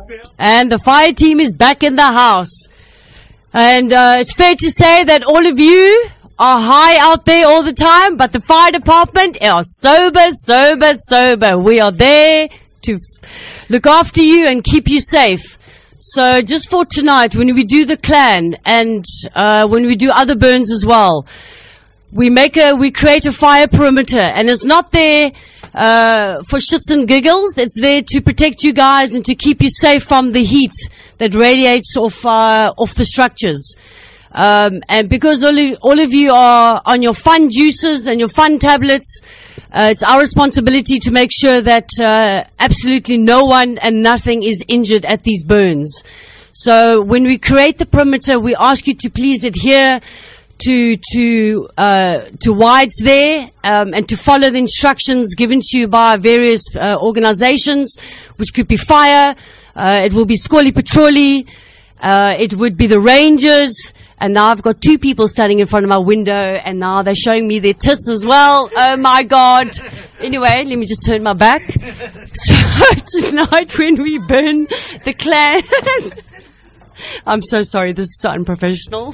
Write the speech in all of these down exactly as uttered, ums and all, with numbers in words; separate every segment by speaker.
Speaker 1: And the fire team is back in the house. And uh, it's fair to say that all of you are high out there all the time, but the fire department are sober, sober, sober. We are there to f- look after you and keep you safe. So just for tonight, when we do the clan and uh, when we do other burns as well, we make a, we create a fire perimeter, and it's not there uh, for shits and giggles. It's there to protect you guys and to keep you safe from the heat that radiates off uh, off the structures. Um, and because all of, all of you are on your fun juices and your fun tablets, uh, it's our responsibility to make sure that uh, absolutely no one and nothing is injured at these burns. So when we create the perimeter, we ask you to please adhere to to uh, to wides there um, and to follow the instructions given to you by various uh, organizations, which could be fire, uh, it will be Squally Patrolly, uh, it would be the Rangers. And now I've got two people standing in front of my window, and now they're showing me their tits as well. Oh my God. Anyway, let me just turn my back. So tonight when we burn the clan, I'm so sorry, this is so unprofessional.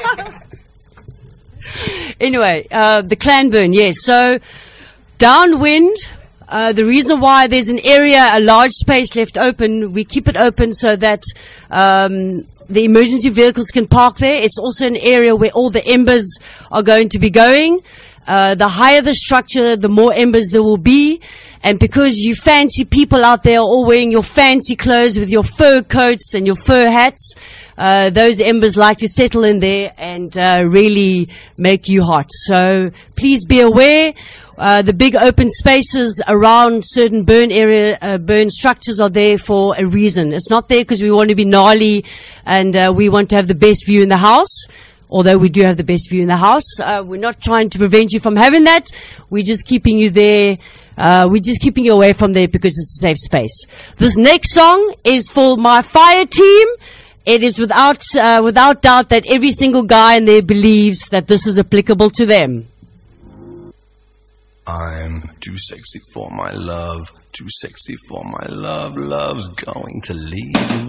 Speaker 1: Anyway, uh, the clan burn, yes. So downwind, uh, the reason why there's an area, a large space left open, we keep it open so that um, the emergency vehicles can park there. It's also an area where all the embers are going to be going. Uh, the higher the structure, the more embers there will be. And because you fancy people out there are all wearing your fancy clothes with your fur coats and your fur hats, uh, those embers like to settle in there and uh, really make you hot. So please be aware. Uh, the big open spaces around certain burn area, uh, burn structures are there for a reason. It's not there because we want to be gnarly and uh, we want to have the best view in the house. Although we do have the best view in the house, uh, we're not trying to prevent you from having that. We're just keeping you there. Uh, we're just keeping you away from there because it's a safe space. This next song is for my fire team. It is without uh, without doubt that every single guy in there believes that this is applicable to them.
Speaker 2: I'm too sexy for my love, too sexy for my love, love's going to leave.